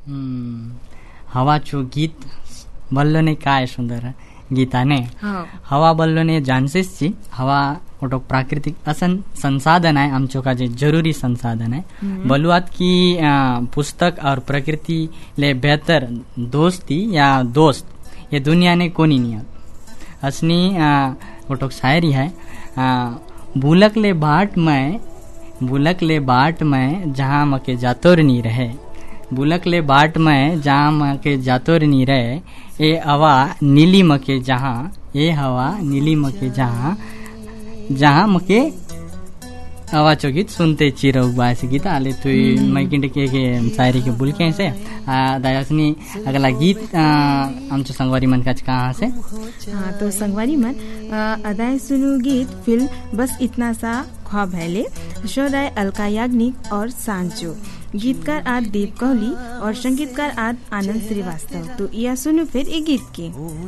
हवाचो गीत बल्लोने काय सुंदर गीताने हवा बल्लोने जानसेसची हवा मोठो प्राकृतिक असन संसाधन आहे आमचो का जे जरूरी संसाधन है बलुआत की पुस्तक और प्रकृति ले बेहतर दोस्ती या दोस्त ये दुनिया ने कोनी नहीं असनी मोटो शायरी है बुलक ले बाट में जहाँ मके जातोर नहीं रहे बुलक ले बाट में जहाँ मके जातोर नहीं रहे ये हवा नीली मके जहाँ ये हवा नीली मके जहाँ मके आवाजो गीत सुनते चिरौ बास गीत आले तो मैकिंड के शायरी के बुल के से दायासनी अगला गीत आमचो संगवारी मन का कहाँ से तो संगवारी मन अदाय सुनु गीत फिल्म बस इतना सा ख्वाब है शोराय अलका याग्निक और सांचो गीतकार आद देव कोहली और संगीतकार आद आनंद श्रीवास्तव। तो यह सुनो फिर एक गीत के